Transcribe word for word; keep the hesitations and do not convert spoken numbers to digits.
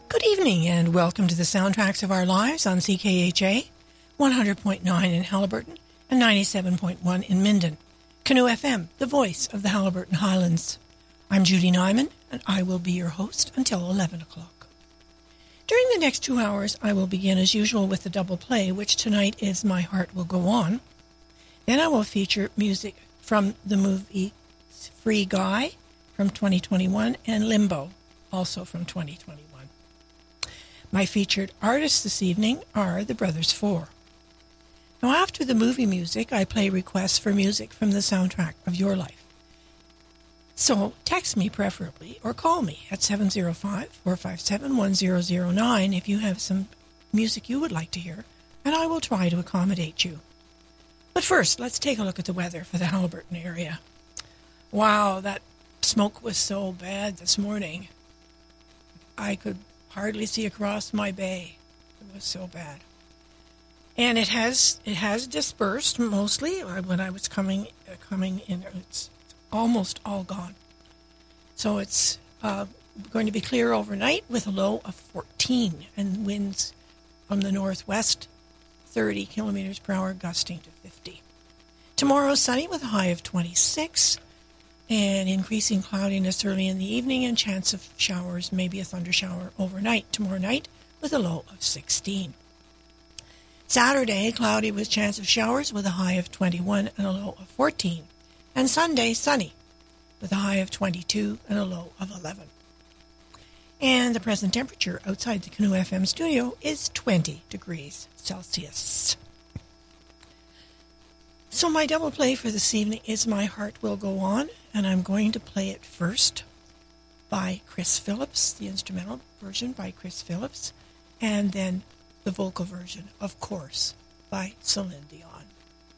Good evening and welcome to the Soundtracks of Our Lives on C K H A, one hundred point nine in Haliburton and ninety-seven point one in Minden. Canoe F M, the voice of the Haliburton Highlands. I'm Judy Nyman and I will be your host until eleven o'clock. During the next two hours, I will begin as usual with the double play, which tonight is My Heart Will Go On. Then I will feature music from the movie Free Guy from twenty twenty-one and Limbo, also from twenty twenty-one. My featured artists this evening are the Brothers Four. Now, after the movie music, I play requests for music from the soundtrack of your life. So text me preferably or call me at seven zero five, four five seven, one zero zero nine if you have some music you would like to hear, and I will try to accommodate you. But first, let's take a look at the weather for the Haliburton area. Wow, that smoke was so bad this morning. I could hardly see across my bay. It was so bad. And it has it has dispersed mostly. When I was coming uh, coming in, it's almost all gone. So it's uh, going to be clear overnight with a low of fourteen and winds from the northwest, thirty kilometers per hour, gusting to fifty. Tomorrow, sunny with a high of twenty-six. And increasing cloudiness early in the evening and chance of showers, maybe a thunder shower overnight. Tomorrow night with a low of sixteen. Saturday, cloudy with chance of showers with a high of twenty-one and a low of fourteen. And Sunday, sunny with a high of twenty-two and a low of eleven. And the present temperature outside the Canoe F M studio is twenty degrees Celsius. So my double play for this evening is My Heart Will Go On, and I'm going to play it first by Chris Phillips, the instrumental version by Chris Phillips, and then the vocal version, of course, by Celine Dion.